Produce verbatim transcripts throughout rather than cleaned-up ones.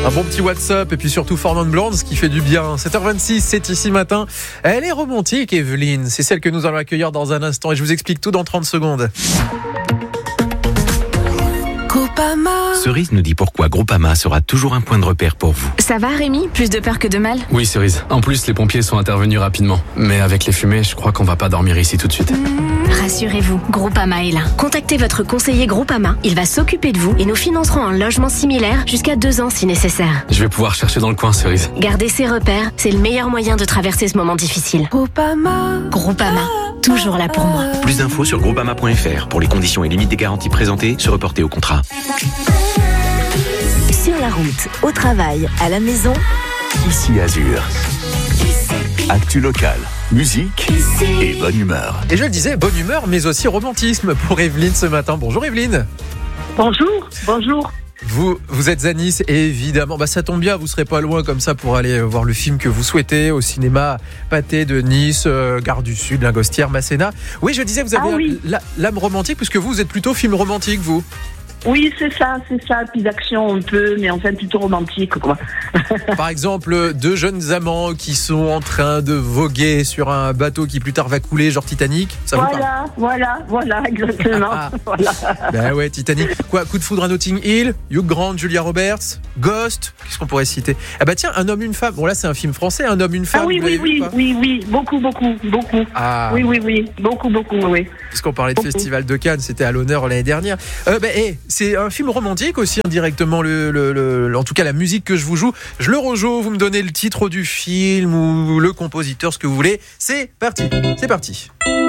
Un bon petit WhatsApp et puis surtout Four Non Blondes qui fait du bien. sept heures vingt-six, c'est ici matin. Elle est romantique, Evelyne. C'est celle que nous allons accueillir dans un instant et je vous explique tout dans trente secondes. Groupama. Cerise nous dit pourquoi Groupama sera toujours un point de repère pour vous. Ça va Rémi? Plus de peur que de mal? Oui Cerise, en plus les pompiers sont intervenus rapidement. Mais avec les fumées, je crois qu'on va pas dormir ici tout de suite. Mmh, rassurez-vous, Groupama est là. Contactez votre conseiller Groupama, il va s'occuper de vous et nous financerons un logement similaire jusqu'à deux ans si nécessaire. Je vais pouvoir chercher dans le coin Cerise. Gardez ses repères, c'est le meilleur moyen de traverser ce moment difficile. Groupama. Groupama, toujours là pour moi. Plus d'infos sur groupama point f r pour les conditions et limites des garanties présentées, se reporter au contrat. Sur la route, au travail, à la maison. Ici Azur. Actu locale, musique et bonne humeur. Et je le disais, bonne humeur mais aussi romantisme pour Evelyne ce matin. Bonjour Evelyne. Bonjour, bonjour. Vous, vous êtes à Nice et évidemment, bah ça tombe bien, vous serez pas loin comme ça pour aller voir le film que vous souhaitez au cinéma Pâté de Nice, euh, Gare du Sud, Lingostière, Masséna. Oui, je disais, vous avez ah, oui. l'âme romantique puisque vous, vous êtes plutôt film romantique, vous. Oui, c'est ça, c'est ça. Puis d'action un peu, mais enfin plutôt romantique, quoi. Par exemple, deux jeunes amants qui sont en train de voguer sur un bateau qui plus tard va couler, genre Titanic. Ça voilà, vous parle? voilà, voilà, exactement. Ah, voilà. Ben ouais, Titanic. Quoi, Coup de foudre à Notting Hill, Hugh Grant, Julia Roberts, Ghost. Qu'est-ce qu'on pourrait citer? Ah bah tiens, Un homme, une femme. Bon là, c'est un film français, Un homme, une femme. Ah oui, vous oui, l'avez vu, oui, oui, oui, beaucoup, beaucoup, beaucoup. Ah. Oui, oui, oui, beaucoup, beaucoup, oui. Puisqu'on parlait de Beaucoup. Festival de Cannes, c'était à l'honneur l'année dernière. Euh, bah, hey, c'est un film romantique aussi, indirectement. Le, le, le, en tout cas, la musique que je vous joue, je le rejoue. Vous me donnez le titre du film ou le compositeur, ce que vous voulez. C'est parti, c'est parti.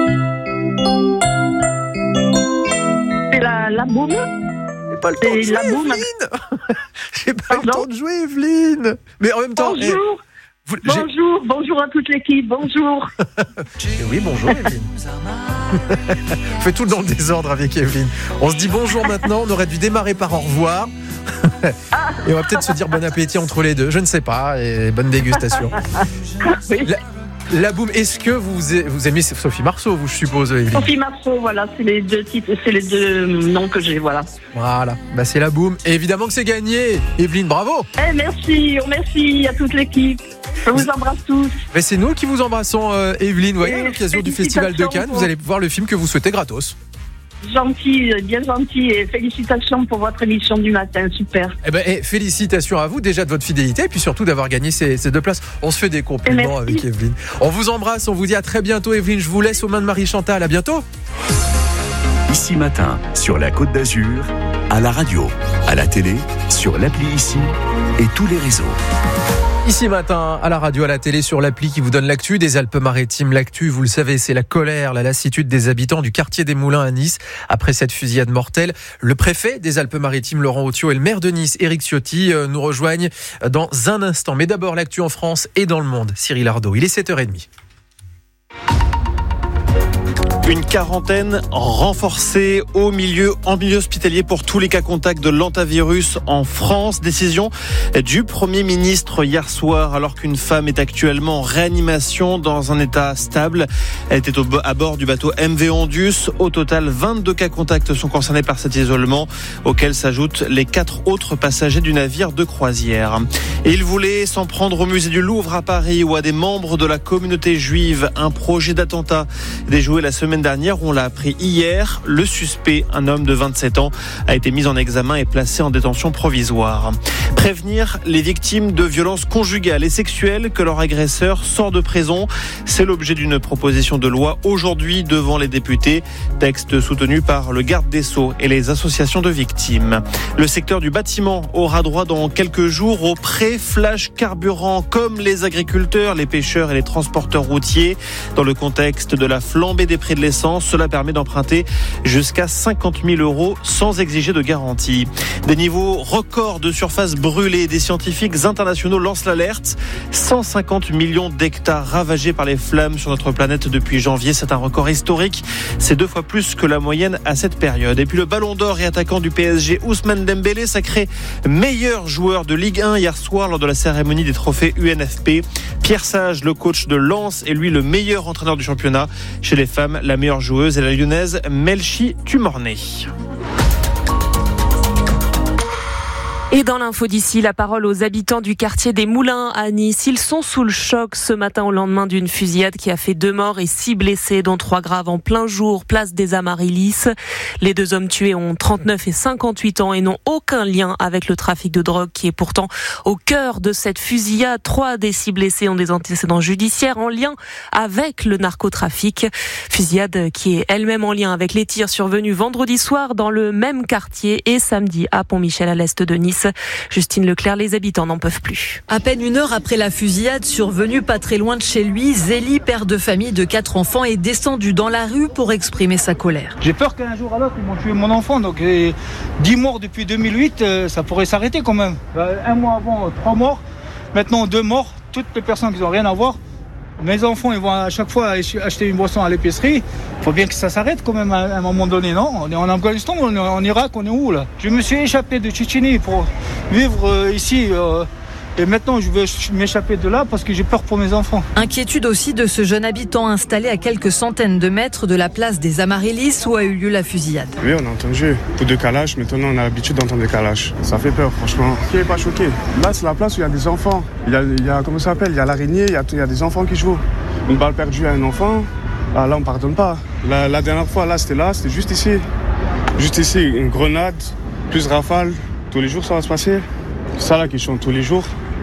C'est la, la boum. J'ai pas le temps de C'est jouer, la boum. Evelyne. J'ai pas Pardon le temps de jouer, Evelyne. Mais en même temps, Bonjour. hey, vous- j'ai- Bonjour, bonjour à toute l'équipe, bonjour. Eh oui, bonjour Evelyne. On fait tout dans le désordre avec Evelyne. On se dit bonjour maintenant, on aurait dû démarrer par au revoir. Et on va peut-être se dire bon appétit entre les deux, je ne sais pas, et bonne dégustation. Oui. La, la boum, est-ce que vous, vous aimez Sophie Marceau, vous, je suppose, Evelyne? Sophie Marceau, voilà, c'est les deux titres, c'est les deux noms que j'ai, voilà. Voilà, bah c'est la boum. Et évidemment que c'est gagné. Evelyne, bravo. Eh, merci, merci à toute l'équipe. Je vous embrasse tous. Mais c'est nous qui vous embrassons, euh, Evelyne. Vous voyez, à Et l'occasion du Festival de Cannes, vous allez voir le film que vous souhaitez gratos. Gentil, bien gentil, et félicitations pour votre émission du matin, super. Eh ben, eh, félicitations à vous déjà de votre fidélité et puis surtout d'avoir gagné ces, ces deux places. On se fait des compliments avec Evelyne. On vous embrasse, on vous dit à très bientôt, Evelyne. Je vous laisse aux mains de Marie Chantal. À bientôt. Ici matin, sur la Côte d'Azur, à la radio, à la télé, sur l'appli Ici et tous les réseaux. Ici matin, à la radio, à la télé, sur l'appli qui vous donne l'actu des Alpes-Maritimes. L'actu, vous le savez, c'est la colère, la lassitude des habitants du quartier des Moulins à Nice après cette fusillade mortelle. Le préfet des Alpes-Maritimes, Laurent Autiot, et le maire de Nice, Éric Ciotti, nous rejoignent dans un instant. Mais d'abord, l'actu en France et dans le monde. Cyril Ardo, il est sept heures trente. Une quarantaine renforcée au milieu, en milieu hospitalier pour tous les cas contacts de l'hantavirus en France. Décision du Premier ministre hier soir alors qu'une femme est actuellement en réanimation dans un état stable. Elle était au, à bord du bateau M V Ondus. Au total, vingt-deux cas contacts sont concernés par cet isolement auquel s'ajoutent les quatre autres passagers du navire de croisière. Et il voulait s'en prendre au musée du Louvre à Paris ou à des membres de la communauté juive. Un projet d'attentat déjoué la semaine dernière, on l'a appris hier. Le suspect, un homme de vingt-sept ans, a été mis en examen et placé en détention provisoire. Prévenir les victimes de violences conjugales et sexuelles que leur agresseur sort de prison. C'est l'objet d'une proposition de loi aujourd'hui devant les députés. Texte soutenu par le garde des Sceaux et les associations de victimes. Le secteur du bâtiment aura droit dans quelques jours au prêt flash carburant comme les agriculteurs, les pêcheurs et les transporteurs routiers. Dans le contexte de la flambée des prix de l'essence, cela permet d'emprunter jusqu'à cinquante mille euros sans exiger de garantie. Des niveaux records de surface brûlée. Des scientifiques internationaux lancent l'alerte. cent cinquante millions d'hectares ravagés par les flammes sur notre planète depuis janvier. C'est un record historique. C'est deux fois plus que la moyenne à cette période. Et puis le ballon d'or et attaquant du P S G, Ousmane Dembélé, sacré meilleur joueur de Ligue un hier soir lors de la cérémonie des trophées U N F P. Pierre Sage, le coach de Lens, est lui le meilleur entraîneur du championnat. Chez les femmes, la meilleure joueuse est la lyonnaise Melchi Tumorné. Et dans l'info d'ici, la parole aux habitants du quartier des Moulins à Nice. Ils sont sous le choc ce matin au lendemain d'une fusillade qui a fait deux morts et six blessés, dont trois graves en plein jour, place des Amaryllis. Les deux hommes tués ont trente-neuf et cinquante-huit ans et n'ont aucun lien avec le trafic de drogue qui est pourtant au cœur de cette fusillade. Trois des six blessés ont des antécédents judiciaires en lien avec le narcotrafic. Fusillade qui est elle-même en lien avec les tirs survenus vendredi soir dans le même quartier et samedi à Pont-Michel à l'est de Nice. Justine Leclerc, les habitants n'en peuvent plus. À peine une heure après la fusillade survenue pas très loin de chez lui, Zélie, père de famille de quatre enfants, est descendu dans la rue pour exprimer sa colère. J'ai peur qu'un jour à l'autre ils m'ont tué mon enfant, donc dix morts depuis deux mille huit, ça pourrait s'arrêter quand même. Un mois avant, trois morts, maintenant deux morts, toutes les personnes qui n'ont rien à voir. Mes enfants, ils vont à chaque fois acheter une boisson à l'épicerie. Il faut bien que ça s'arrête quand même à un moment donné, non ? On est en Afghanistan, on est en Irak, on est où là ? Je me suis échappé de Tchétchénie pour vivre euh, ici. Euh, et maintenant, je veux m'échapper de là parce que j'ai peur pour mes enfants. Inquiétude aussi de ce jeune habitant installé à quelques centaines de mètres de la place des Amaryllis où a eu lieu la fusillade. Oui, on a entendu coup de calage. Maintenant, on a l'habitude d'entendre des calages. Ça fait peur, franchement. Qui n'est pas choqué ? Là, c'est la place où il y a des enfants. Il y a, il y a comment ça s'appelle ? Il y a l'araignée, il y a, il y a des enfants qui jouent. Une balle perdue à un enfant, ah, là, on ne pardonne pas. La, la dernière fois, là, c'était là, c'était juste ici. Juste ici, une grenade, plus rafale. Tous les jours, ça va se passer. C'est ça, la question, tous les jours.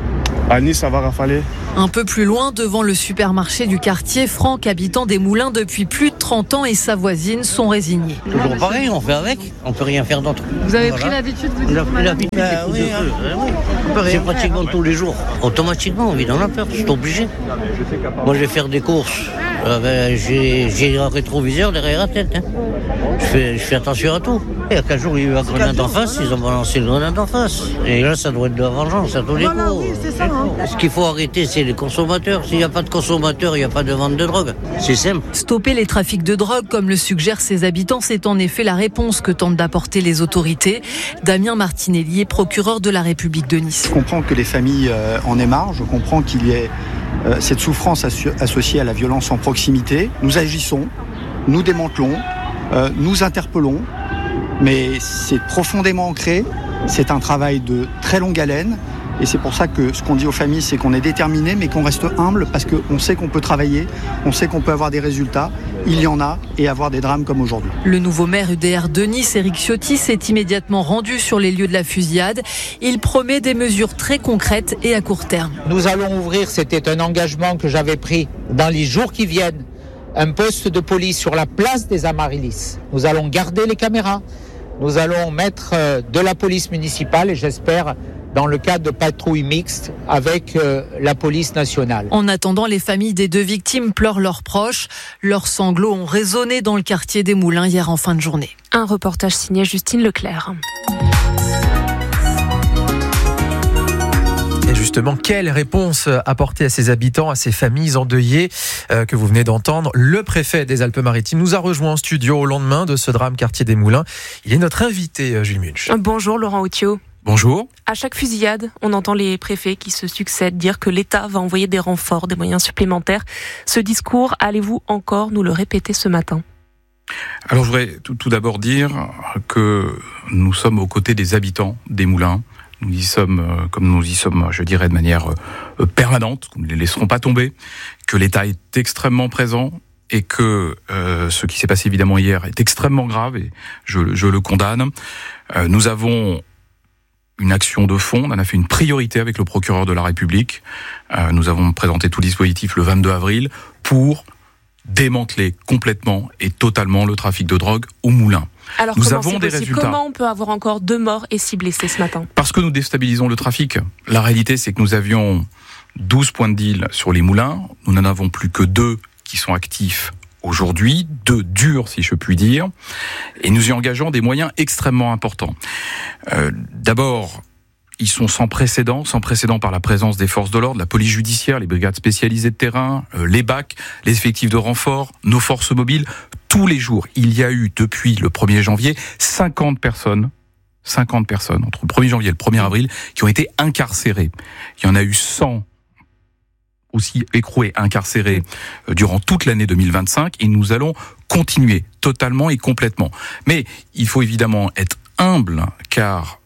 À Nice, ça va rafaler. Un peu plus loin, devant le supermarché du quartier, Franck, habitant des Moulins depuis plus de trente ans, et sa voisine sont résignés. Toujours pareil, on fait avec, on peut rien faire d'autre. Vous avez voilà. pris l'habitude, vous dites pris l'habitude bah, oui, hein, oui. C'est pratiquement tous les jours. Automatiquement, on vit dans la peur, je suis obligé. Moi, je vais faire des courses. Euh, ben, j'ai, j'ai un rétroviseur derrière la tête. Hein. Je, fais, je fais attention à tout. Il y a qu'un jour, il y a eu la grenade en face, ils ont balancé le grenade en face. Et là, ça doit être de la vengeance à tous les voilà, coups. Oui, c'est ça, hein. Ce qu'il faut arrêter, c'est les consommateurs. S'il n'y a pas de consommateurs, il n'y a pas de vente de drogue. C'est simple. Stopper les trafics de drogue, comme le suggèrent ses habitants, c'est en effet la réponse que tentent d'apporter les autorités. Damien Martinelli est procureur de la République de Nice. Je comprends que les familles euh, en aient marre. Je comprends qu'il y ait euh, cette souffrance assu- associée à la violence en proximité. Nous agissons, nous démantelons, euh, nous interpellons, mais c'est profondément ancré. C'est un travail de très longue haleine. Et c'est pour ça que ce qu'on dit aux familles, c'est qu'on est déterminé, mais qu'on reste humble, parce qu'on sait qu'on peut travailler, on sait qu'on peut avoir des résultats. Il y en a, et avoir des drames comme aujourd'hui. Le nouveau maire U D R de Nice, Éric Ciotti, s'est immédiatement rendu sur les lieux de la fusillade. Il promet des mesures très concrètes et à court terme. Nous allons ouvrir, c'était un engagement que j'avais pris dans les jours qui viennent, un poste de police sur la place des Amaryllis. Nous allons garder les caméras. Nous allons mettre de la police municipale et j'espère dans le cadre de patrouilles mixtes avec euh, la police nationale. En attendant, les familles des deux victimes pleurent leurs proches. Leurs sanglots ont résonné dans le quartier des Moulins hier en fin de journée. Un reportage signé Justine Leclerc. Et justement, quelle réponse apporter à ces habitants, à ces familles endeuillées euh, que vous venez d'entendre ? Le préfet des Alpes-Maritimes nous a rejoint en studio au lendemain de ce drame quartier des Moulins. Il est notre invité, Jules Munch. Bonjour Laurent Outiot. Bonjour. À chaque fusillade, on entend les préfets qui se succèdent dire que l'État va envoyer des renforts, des moyens supplémentaires. Ce discours, allez-vous encore nous le répéter ce matin ? Alors je voudrais tout, tout d'abord dire que nous sommes aux côtés des habitants des Moulins. Nous y sommes, comme nous y sommes, je dirais, de manière permanente. Nous ne les laisserons pas tomber. Que l'État est extrêmement présent. Et que euh, ce qui s'est passé évidemment hier est extrêmement grave. Et je, je le condamne. Euh, nous avons une action de fond, on en a fait une priorité avec le procureur de la République. Euh, nous avons présenté tout le dispositif le vingt-deux avril pour démanteler complètement et totalement le trafic de drogue au Moulin. Alors nous comment avons c'est des possible ? résultats. Comment on peut avoir encore deux morts et six blessés ce matin ? Parce que nous déstabilisons le trafic. La réalité, c'est que nous avions douze points de deal sur les Moulins. Nous n'en avons plus que deux qui sont actifs aujourd'hui, deux durs si je puis dire, et nous y engageons des moyens extrêmement importants. Euh, d'abord, ils sont sans précédent, sans précédent par la présence des forces de l'ordre, la police judiciaire, les brigades spécialisées de terrain, euh, les B A C, les effectifs de renfort, nos forces mobiles. Tous les jours, il y a eu depuis le premier janvier cinquante personnes, cinquante personnes entre le premier janvier et le premier avril qui ont été incarcérées. Il y en a eu cent aussi écroués, incarcérés durant toute l'année deux mille vingt-cinq, et nous allons continuer totalement et complètement. Mais il faut évidemment être humble, car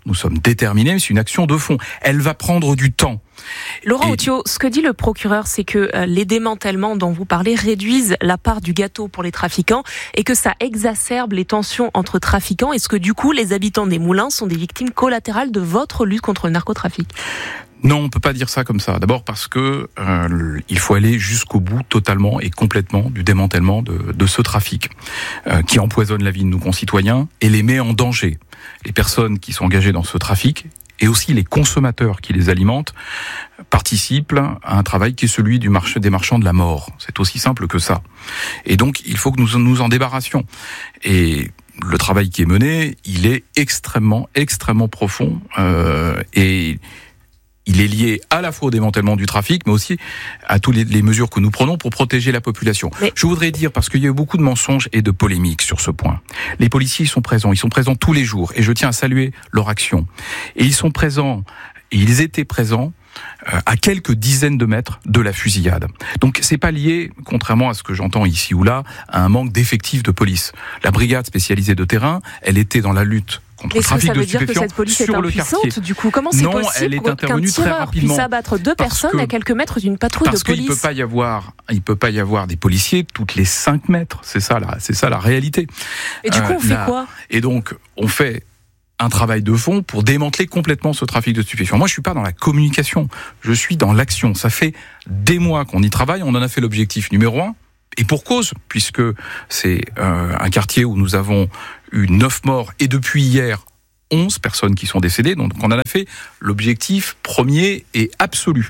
nous sommes déterminés, mais c'est une action de fond. Elle va prendre du temps. Laurent Outiot, ce que dit le procureur, c'est que les démantèlements dont vous parlez réduisent la part du gâteau pour les trafiquants et que ça exacerbe les tensions entre trafiquants. Est-ce que du coup, les habitants des Moulins sont des victimes collatérales de votre lutte contre le narcotrafic ? Non, on peut pas dire ça comme ça. D'abord parce que euh, il faut aller jusqu'au bout totalement et complètement du démantèlement de, de ce trafic euh, qui empoisonne la vie de nos concitoyens et les met en danger. Les personnes qui sont engagées dans ce trafic et aussi les consommateurs qui les alimentent participent à un travail qui est celui du marché des marchands de la mort. C'est aussi simple que ça. Et donc, il faut que nous nous en débarrassions. Et le travail qui est mené, il est extrêmement, extrêmement profond euh, et il est lié à la fois au démantèlement du trafic, mais aussi à toutes les, les mesures que nous prenons pour protéger la population. Mais... Je voudrais dire, parce qu'il y a eu beaucoup de mensonges et de polémiques sur ce point, les policiers sont présents, ils sont présents tous les jours, et je tiens à saluer leur action. Et ils sont présents, et ils étaient présents euh, à quelques dizaines de mètres de la fusillade. Donc c'est pas lié, contrairement à ce que j'entends ici ou là, à un manque d'effectifs de police. La brigade spécialisée de terrain, elle était dans la lutte contre le trafic de stupéfiants sur le quartier. Est-ce que ça veut dire que cette police est impuissante, du coup ? Comment c'est non, possible elle est intervenue qu'un très tireur rapidement puisse abattre deux personnes que, à quelques mètres d'une patrouille de police ? Parce qu'il peut pas y avoir, il peut pas y avoir des policiers toutes les cinq mètres. C'est ça, la, c'est ça la réalité. Et du coup, on euh, fait la, quoi ? Et donc, on fait un travail de fond pour démanteler complètement ce trafic de stupéfiants. Moi, je suis pas dans la communication, je suis dans l'action. Ça fait des mois qu'on y travaille, on en a fait l'objectif numéro un. Et pour cause, puisque c'est euh, un quartier où nous avons eu neuf morts et depuis hier, onze personnes qui sont décédées, donc on en a fait l'objectif premier et absolu.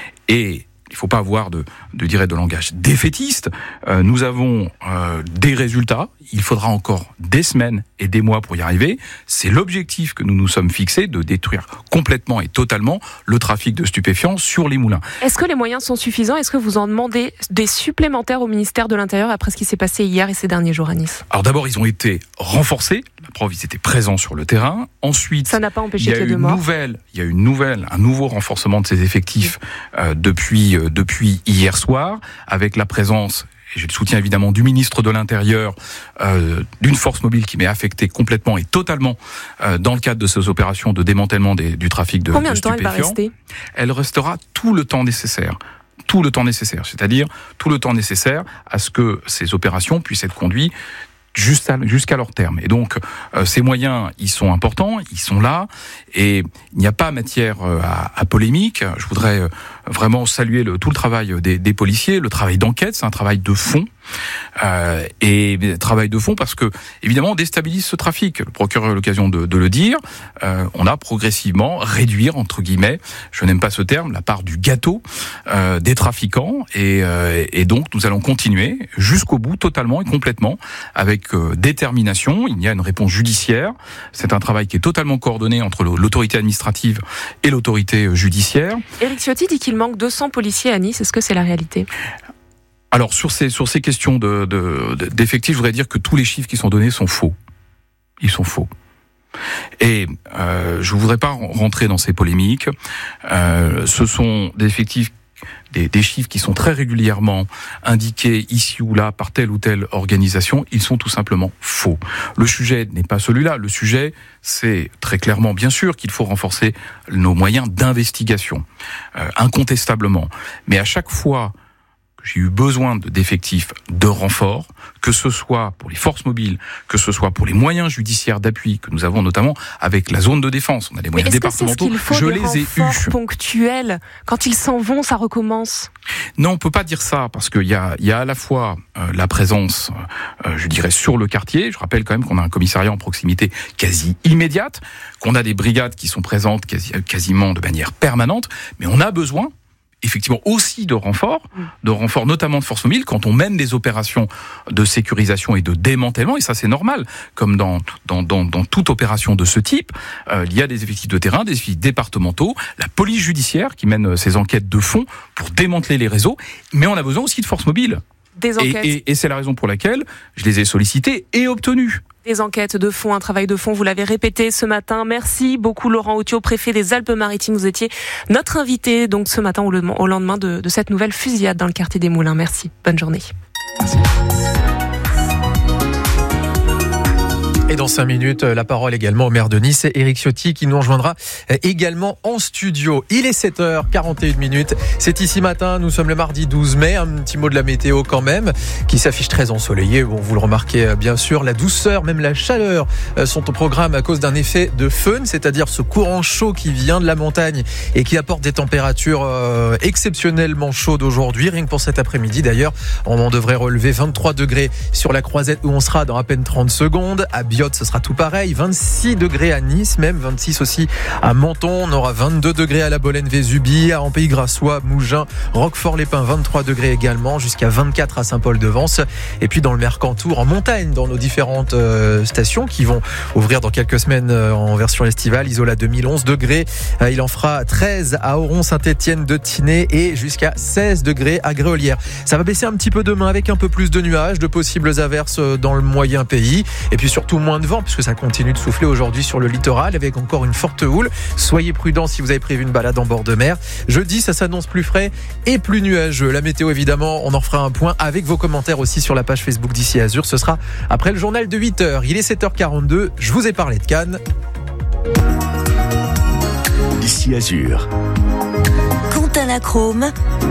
Et il ne faut pas avoir de, de, dirais, de langage défaitiste. Euh, nous avons euh, des résultats. Il faudra encore des semaines et des mois pour y arriver. C'est l'objectif que nous nous sommes fixés, de détruire complètement et totalement le trafic de stupéfiants sur les moulins. Est-ce que les moyens sont suffisants ? Est-ce que vous en demandez des supplémentaires au ministère de l'Intérieur après ce qui s'est passé hier et ces derniers jours à Nice ? Alors d'abord, ils ont été renforcés. La preuve, ils étaient présents sur le terrain. Ensuite, ça n'a pas empêché il y a qu'il y ait deux une morts. Nouvelle, il y a une nouvelle, un nouveau renforcement de ces effectifs euh, depuis euh, depuis hier soir, avec la présence, et j'ai le soutien évidemment du ministre de l'Intérieur, euh, d'une force mobile qui m'est affectée complètement et totalement euh, dans le cadre de ces opérations de démantèlement des, du trafic de, Combien de de temps stupéfiants. Elle va rester ? Elle restera tout le temps nécessaire. Tout le temps nécessaire, c'est-à-dire tout le temps nécessaire à ce que ces opérations puissent être conduites jusqu'à leur terme. Et donc, euh, ces moyens, ils sont importants, ils sont là, et il n'y a pas matière euh, à, à polémique. Je voudrais euh, vraiment saluer le, tout le travail des, des policiers, le travail d'enquête, c'est un travail de fond, euh, et travail de fond parce que, évidemment, on déstabilise ce trafic. Le procureur a eu l'occasion de, de le dire, euh, on a progressivement réduire, entre guillemets, je n'aime pas ce terme, la part du gâteau euh, des trafiquants, et, euh, et donc nous allons continuer jusqu'au bout, totalement et complètement, avec détermination. Il y a une réponse judiciaire. C'est un travail qui est totalement coordonné entre l'autorité administrative et l'autorité judiciaire. Éric Ciotti dit qu'il manque deux cents policiers à Nice. Est-ce que c'est la réalité ? Alors, sur ces, sur ces questions de, de, de, d'effectifs, je voudrais dire que tous les chiffres qui sont donnés sont faux. Ils sont faux. Et euh, je ne voudrais pas rentrer dans ces polémiques. Euh, ce sont des effectifs Des, des chiffres qui sont très régulièrement indiqués ici ou là par telle ou telle organisation, ils sont tout simplement faux. Le sujet n'est pas celui-là. Le sujet, c'est très clairement, bien sûr, qu'il faut renforcer nos moyens d'investigation, euh, incontestablement. Mais à chaque fois que j'ai eu besoin de, d'effectifs de renfort, que ce soit pour les forces mobiles, que ce soit pour les moyens judiciaires d'appui que nous avons notamment avec la zone de défense, on a des moyens départementaux, je les ai eus. Ponctuels, quand ils s'en vont, ça recommence. Non, on peut pas dire ça parce qu'il y a, il y a à la fois euh, la présence, euh, je dirais, sur le quartier. Je rappelle quand même qu'on a un commissariat en proximité quasi immédiate, qu'on a des brigades qui sont présentes quasi, quasiment de manière permanente, mais on a besoin effectivement aussi de renforts, de renforts notamment de forces mobiles quand on mène des opérations de sécurisation et de démantèlement, et ça c'est normal, comme dans, dans, dans, dans toute opération de ce type, euh, il y a des effectifs de terrain, des effectifs départementaux, la police judiciaire qui mène ces enquêtes de fond pour démanteler les réseaux, mais on a besoin aussi de forces mobiles. Des enquêtes. Et, et, et c'est la raison pour laquelle je les ai sollicitées et obtenues. Des enquêtes de fond, un travail de fond, vous l'avez répété ce matin. Merci beaucoup Laurent Outiot, préfet des Alpes-Maritimes. Vous étiez notre invité donc ce matin au lendemain de, de cette nouvelle fusillade dans le quartier des Moulins. Merci, bonne journée. Merci. Et dans cinq minutes, la parole également au maire de Nice, Éric Ciotti, qui nous rejoindra également en studio. Il est sept heures quarante et une minutes. C'est Ici Matin. Nous sommes le mardi douze mai. Un petit mot de la météo quand même, qui s'affiche très ensoleillé. Bon, vous le remarquez bien sûr. La douceur, même la chaleur sont au programme à cause d'un effet de föhn, c'est-à-dire ce courant chaud qui vient de la montagne et qui apporte des températures euh, exceptionnellement chaudes aujourd'hui. Rien que pour cet après-midi d'ailleurs, on en devrait relever vingt-trois degrés sur la Croisette où on sera dans à peine trente secondes. À Biot, ce sera tout pareil. vingt-six degrés à Nice, même vingt-six aussi à Menton. On aura vingt-deux degrés à la Bolène-Vésubie, à Pays Grassois, Mougins, Roquefort-les-Pins, vingt-trois degrés également, jusqu'à vingt-quatre à Saint-Paul-de-Vence. Et puis dans le Mercantour, en montagne, dans nos différentes euh, stations qui vont ouvrir dans quelques semaines euh, en version estivale. Isola deux mille, onze degrés. Euh, il en fera treize à Auron, Saint-Étienne, de Tinée et jusqu'à seize degrés à Gréolière. Ça va baisser un petit peu demain avec un peu plus de nuages, de possibles averses dans le moyen pays. Et puis surtout moins de vent puisque ça continue de souffler aujourd'hui sur le littoral avec encore une forte houle. Soyez prudents si vous avez prévu une balade en bord de mer. Jeudi, ça s'annonce plus frais et plus nuageux. La météo, évidemment, on en fera un point avec vos commentaires aussi sur la page Facebook d'Ici Azur. Ce sera après le journal de huit heures. Il est sept heures quarante-deux. Je vous ai parlé de Cannes. Ici Azur. Quentin Lachrome.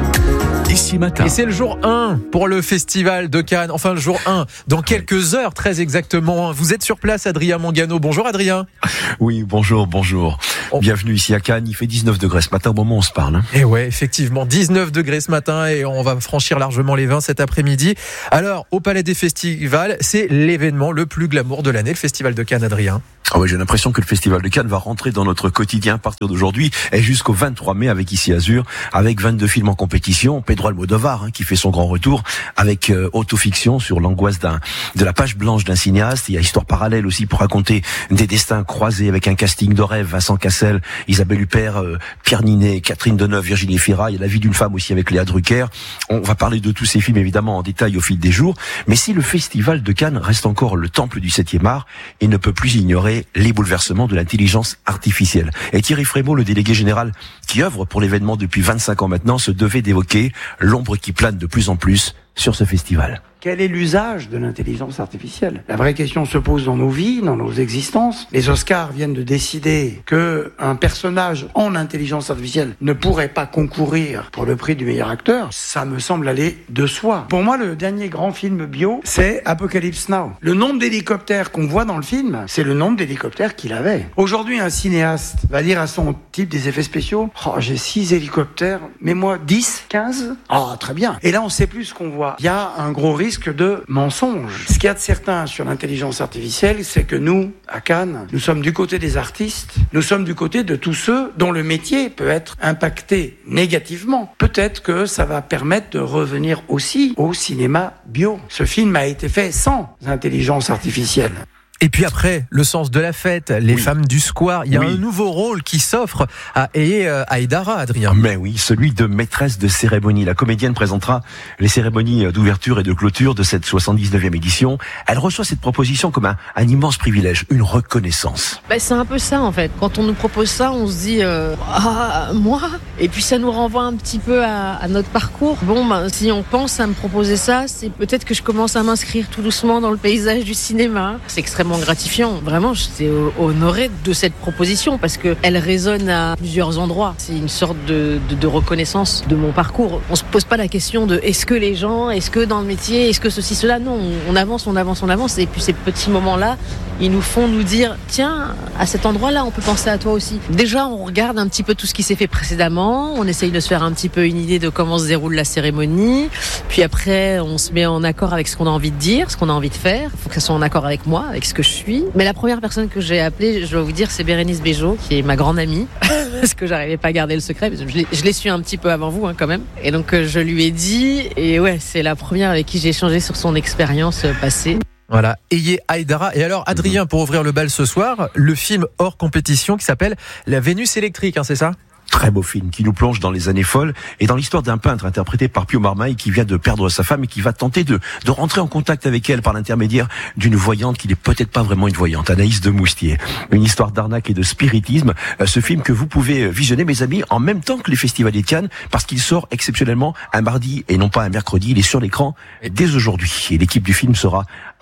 Ici Matin. Et c'est le jour un pour le festival de Cannes. Enfin, le jour un, dans quelques heures, très exactement. Vous êtes sur place, Adrien Mangano. Bonjour, Adrien. Oui, bonjour, bonjour. Oh. Bienvenue ici à Cannes. Il fait dix-neuf degrés ce matin au moment où on se parle. Hein. Et ouais, effectivement, dix-neuf degrés ce matin et on va franchir largement les vingt cet après-midi. Alors, au Palais des Festivals, c'est l'événement le plus glamour de l'année, le Festival de Cannes, Adrien. Ah ouais, j'ai l'impression que le Festival de Cannes va rentrer dans notre quotidien à partir d'aujourd'hui et jusqu'au vingt-trois mai avec Ici Azur, avec vingt-deux films en compétition. Pedro Almodovar, hein, qui fait son grand retour avec euh, autofiction sur l'angoisse d'un, de la page blanche d'un cinéaste. Il y a Histoire parallèle aussi pour raconter des destins croisés avec un casting de rêve. Vincent Cassel, Isabelle Huppert, euh, Pierre Ninet, Catherine Deneuve, Virginie Fira. Il y a La vie d'une femme aussi avec Léa Drucker. On va parler de tous ces films évidemment en détail au fil des jours. Mais si le Festival de Cannes reste encore le temple du septième art, il ne peut plus ignorer les bouleversements de l'intelligence artificielle. Et Thierry Frémaux, le délégué général qui œuvre pour l'événement depuis vingt-cinq ans maintenant, se devait d'évoquer l'ombre qui plane de plus en plus sur ce festival. Quel est l'usage de l'intelligence artificielle ? La vraie question se pose dans nos vies, dans nos existences. Les Oscars viennent de décider que un personnage en intelligence artificielle ne pourrait pas concourir pour le prix du meilleur acteur. Ça me semble aller de soi. Pour moi, le dernier grand film bio, c'est Apocalypse Now. Le nombre d'hélicoptères qu'on voit dans le film, c'est le nombre d'hélicoptères qu'il avait. Aujourd'hui, un cinéaste va dire à son type des effets spéciaux, oh, j'ai six hélicoptères, mais moi dix, quinze. Ah, oh, très bien. Et là, on sait plus ce qu'on voit. Il y a un gros risque de mensonge. Ce qu'il y a de certain sur l'intelligence artificielle, c'est que nous, à Cannes, nous sommes du côté des artistes, nous sommes du côté de tous ceux dont le métier peut être impacté négativement. Peut-être que ça va permettre de revenir aussi au cinéma bio. Ce film a été fait sans intelligence artificielle. Et puis après, le sens de la fête, les oui. femmes du square. Il y a oui. un nouveau rôle qui s'offre à Eye Aïdara, Adrien. Mais oui, celui de maîtresse de cérémonie. La comédienne présentera les cérémonies d'ouverture et de clôture de cette soixante-dix-neuvième édition. Elle reçoit cette proposition comme un, un immense privilège, une reconnaissance. Bah, c'est un peu ça en fait. Quand on nous propose ça, on se dit euh, ah moi. Et puis ça nous renvoie un petit peu à, à notre parcours. Bon, bah, si on pense à me proposer ça, c'est peut-être que je commence à m'inscrire tout doucement dans le paysage du cinéma. C'est extrêmement gratifiant. Vraiment, j'étais honorée de cette proposition parce qu'elle résonne à plusieurs endroits. C'est une sorte de, de, de reconnaissance de mon parcours. On se pose pas la question de est-ce que les gens, est-ce que dans le métier, est-ce que ceci, cela. Non, on avance, on avance, on avance. Et puis ces petits moments-là, ils nous font nous dire tiens, à cet endroit-là, on peut penser à toi aussi. Déjà, on regarde un petit peu tout ce qui s'est fait précédemment. On essaye de se faire un petit peu une idée de comment se déroule la cérémonie. Puis après, on se met en accord avec ce qu'on a envie de dire, ce qu'on a envie de faire. Il faut que ça soit en accord avec moi, avec ce que je suis. Mais la première personne que j'ai appelée, je dois vous dire, c'est Bérénice Bejo, qui est ma grande amie, parce que j'arrivais pas à garder le secret. Je l'ai, je l'ai su un petit peu avant vous, hein, quand même. Et donc, je lui ai dit, et ouais, c'est la première avec qui j'ai échangé sur son expérience passée. Voilà, Eye Aïdara. Et alors, Adrien, pour ouvrir le bal ce soir, le film hors compétition qui s'appelle La Vénus électrique, hein, c'est ça ? Très beau film qui nous plonge dans les années folles et dans l'histoire d'un peintre interprété par Pio Marmaille qui vient de perdre sa femme et qui va tenter de, de rentrer en contact avec elle par l'intermédiaire d'une voyante qui n'est peut-être pas vraiment une voyante, Anaïs de Moustier. Une histoire d'arnaque et de spiritisme. Ce film que vous pouvez visionner, mes amis, en même temps que les festivaliers de Cannes parce qu'il sort exceptionnellement un mardi et non pas un mercredi. Il est sur l'écran dès aujourd'hui et l'équipe du film sera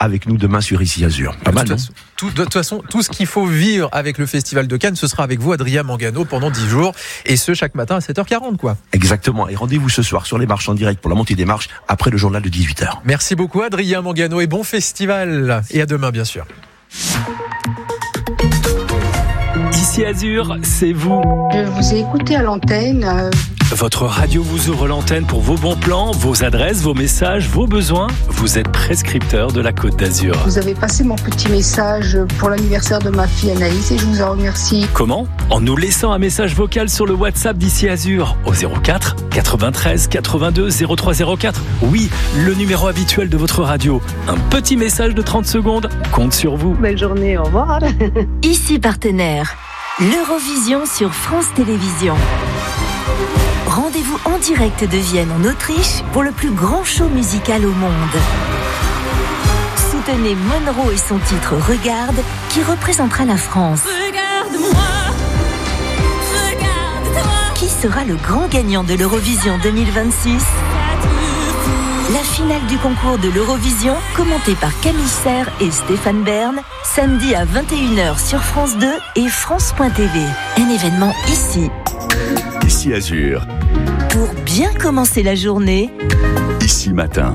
avec nous demain sur Ici Azur. Pas mal, non ? Tout, de toute façon, tout ce qu'il faut vivre avec le Festival de Cannes, ce sera avec vous, Adrien Mangano, pendant dix jours, et ce, chaque matin à sept heures quarante, quoi. Exactement. Et rendez-vous ce soir sur les marches en direct pour la montée des marches, après le journal de dix-huit heures. Merci beaucoup, Adrien Mangano, et bon festival. Et à demain, bien sûr. Ici Azur, c'est vous. Je vous ai écouté à l'antenne. Euh... Votre radio vous ouvre l'antenne pour vos bons plans, vos adresses, vos messages, vos besoins. Vous êtes prescripteur de la Côte d'Azur. Vous avez passé mon petit message pour l'anniversaire de ma fille Anaïs et je vous en remercie. Comment ? En nous laissant un message vocal sur le WhatsApp d'Ici Azur au zéro quatre quatre-vingt-treize quatre-vingt-deux zéro trois zéro quatre. Oui, le numéro habituel de votre radio. Un petit message de trente secondes compte sur vous. Belle journée, au revoir. Ici partenaire, l'Eurovision sur France Télévisions. Rendez-vous en direct de Vienne en Autriche pour le plus grand show musical au monde. Soutenez Monroe et son titre Regarde qui représentera la France. Regarde-moi, regarde-toi. Qui sera le grand gagnant de l'Eurovision deux mille vingt-six ? La finale du concours de l'Eurovision, commentée par Camille Serre et Stéphane Bern, samedi à vingt et une heures sur France deux et France point T V. Un événement ici. Ici Azur. Pour bien commencer la journée. Ici Matin.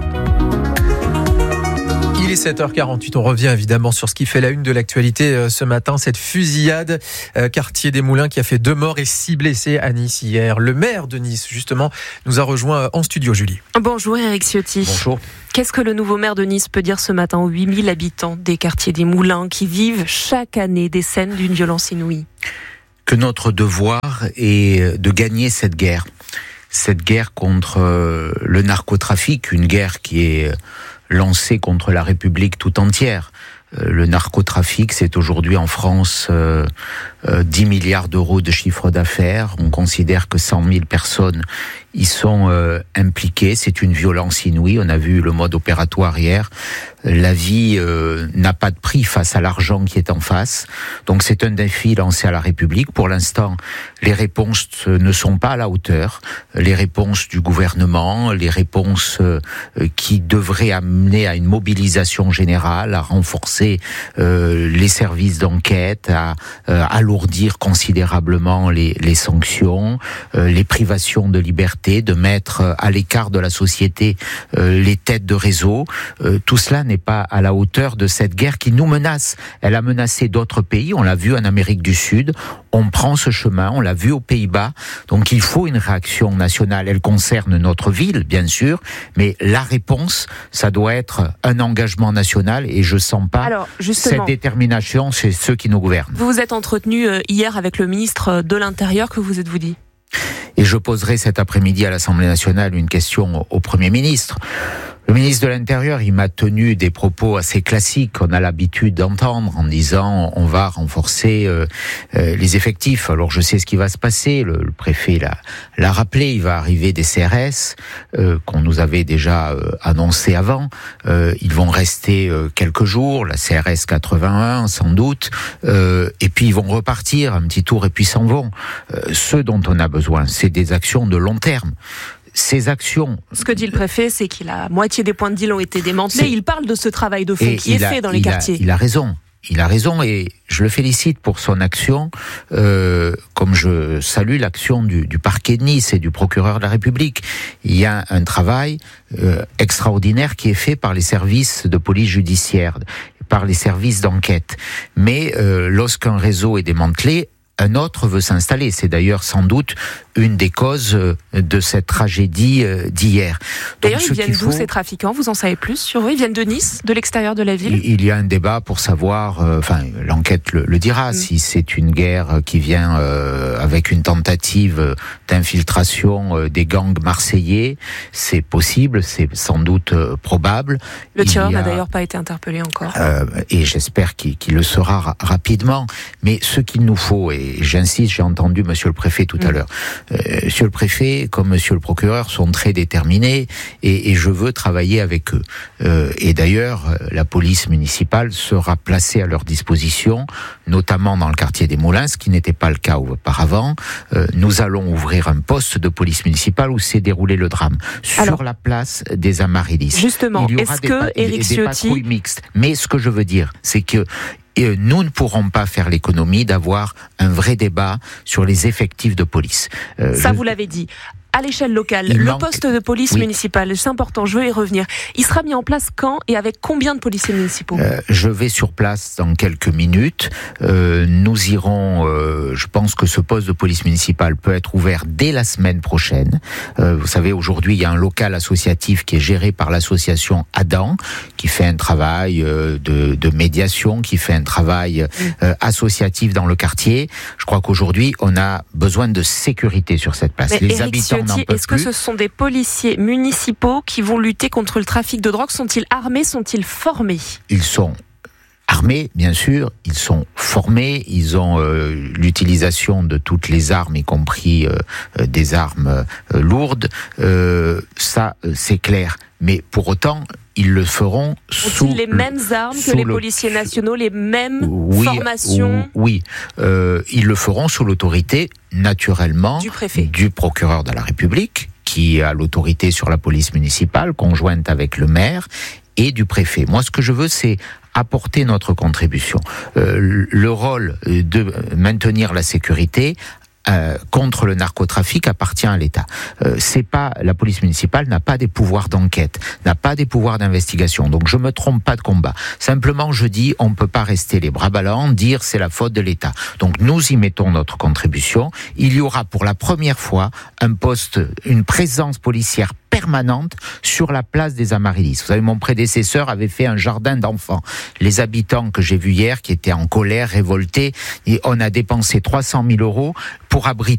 Il est sept heures quarante-huit, on revient évidemment sur ce qui fait la une de l'actualité ce matin, cette fusillade euh, quartier des Moulins qui a fait deux morts et six blessés à Nice hier. Le maire de Nice, justement, nous a rejoint en studio, Julie. Bonjour Eric Ciotti. Bonjour. Qu'est-ce que le nouveau maire de Nice peut dire ce matin aux huit mille habitants des quartiers des Moulins qui vivent chaque année des scènes d'une violence inouïe ? Que notre devoir est de gagner cette guerre. Cette guerre contre le narcotrafic, une guerre qui est lancée contre la République tout entière. Le narcotrafic, c'est aujourd'hui en France euh, euh, dix milliards d'euros de chiffre d'affaires. On considère que cent mille personnes y sont euh, impliquées. C'est une violence inouïe. On a vu le mode opératoire hier. La vie euh, n'a pas de prix face à l'argent qui est en face. Donc c'est un défi lancé à la République. Pour l'instant, les réponses ne sont pas à la hauteur. Les réponses du gouvernement, les réponses euh, qui devraient amener à une mobilisation générale, à renforcer Euh, les services d'enquête, à euh, alourdir considérablement les, les sanctions, euh, les privations de liberté, de mettre à l'écart de la société euh, les têtes de réseau. Euh, tout cela n'est pas à la hauteur de cette guerre qui nous menace. Elle a menacé d'autres pays, on l'a vu en Amérique du Sud, on prend ce chemin, on l'a vu aux Pays-Bas. Donc il faut une réaction nationale. Elle concerne notre ville, bien sûr, mais la réponse, ça doit être un engagement national et je sens pas Alors, cette détermination chez ceux qui nous gouvernent. Vous vous êtes entretenu hier avec le ministre de l'Intérieur, que vous êtes-vous dit ? Et je poserai cet après-midi à l'Assemblée nationale une question au Premier ministre. Le ministre de l'Intérieur, il m'a tenu des propos assez classiques qu'on a l'habitude d'entendre en disant on va renforcer euh, euh, les effectifs. Alors je sais ce qui va se passer, le, le préfet l'a, l'a rappelé, il va arriver des C R S euh, qu'on nous avait déjà euh, annoncé avant. Euh, ils vont rester euh, quelques jours, la C R S quatre-vingt-un sans doute, euh, et puis ils vont repartir un petit tour et puis s'en vont. Euh, ce dont on a besoin, c'est des actions de long terme. Ces actions... Ce que dit le préfet, c'est que la moitié des points de deal ont été démantelés. Il parle de ce travail de fond qui est a, fait dans les il quartiers. A, il a raison. Il a raison et je le félicite pour son action, euh, comme je salue l'action du, du parquet de Nice et du procureur de la République. Il y a un travail euh, extraordinaire qui est fait par les services de police judiciaire, par les services d'enquête. Mais euh, lorsqu'un réseau est démantelé, un autre veut s'installer. C'est d'ailleurs sans doute une des causes de cette tragédie d'hier. D'ailleurs, ils viennent d'où, ces trafiquants ? Vous en savez plus sur eux ? Ils viennent de Nice, de l'extérieur de la ville ? Il y a un débat pour savoir, euh, enfin, l'enquête le, le dira, mmh. si c'est une guerre qui vient euh, avec une tentative d'infiltration euh, des gangs marseillais. C'est possible, c'est sans doute euh, probable. Le tireur n'a d'ailleurs pas été interpellé encore. Euh, et j'espère qu'il, qu'il le sera ra- rapidement. Mais ce qu'il nous faut, et et j'insiste, j'ai entendu Monsieur le Préfet tout à l'heure. Euh, Monsieur le Préfet, comme Monsieur le Procureur, sont très déterminés et, et je veux travailler avec eux. Euh, et d'ailleurs, la police municipale sera placée à leur disposition, notamment dans le quartier des Moulins, ce qui n'était pas le cas auparavant. Euh, nous allons ouvrir un poste de police municipale où s'est déroulé le drame, sur Alors, la place des Amaryllis. Justement, il y aura est-ce des, que pa- Éric des Ciotti... patrouilles mixtes. Mais ce que je veux dire, c'est que Et nous ne pourrons pas faire l'économie d'avoir un vrai débat sur les effectifs de police. Euh, Ça, je... vous l'avez dit. À l'échelle locale, Il le manque... poste de police oui. municipale, c'est important, je veux y revenir. Il sera mis en place quand et avec combien de policiers municipaux ? euh, Je vais sur place dans quelques minutes. Euh, nous irons, euh, je pense que ce poste de police municipale peut être ouvert dès la semaine prochaine. Euh, vous savez, aujourd'hui, il y a un local associatif qui est géré par l'association Adam, qui fait un travail euh, de, de médiation, qui fait un travail euh, associatif dans le quartier. Je crois qu'aujourd'hui, on a besoin de sécurité sur cette place. Mais Les Éric habitants Ciotti, est-ce que ce sont des policiers municipaux qui vont lutter contre le trafic de drogue ? Sont-ils armés ? Sont-ils formés ? Ils sont armés, bien sûr, ils sont formés, ils ont euh, l'utilisation de toutes les armes, y compris euh, euh, des armes euh, lourdes. Euh, ça, euh, c'est clair. Mais pour autant, ils le feront sous... Ont-ils les mêmes armes que les le... policiers nationaux, les mêmes oui, formations ? Oui, euh, ils le feront sous l'autorité, naturellement, du préfet, du procureur de la République, qui a l'autorité sur la police municipale, conjointe avec le maire, et du préfet. Moi, ce que je veux, c'est apporter notre contribution. Euh, le rôle de maintenir la sécurité Euh, contre le narcotrafic appartient à l'État. Euh, c'est pas la police municipale n'a pas des pouvoirs d'enquête, n'a pas des pouvoirs d'investigation. Donc je me trompe pas de combat. Simplement, je dis, on peut pas rester les bras ballants, dire c'est la faute de l'État. Donc nous y mettons notre contribution. Il y aura pour la première fois un poste, une présence policière permanente sur la place des Amaryllis. Vous savez, mon prédécesseur avait fait un jardin d'enfants. Les habitants que j'ai vus hier, qui étaient en colère, révoltés, et on a dépensé trois cent mille euros pour abriter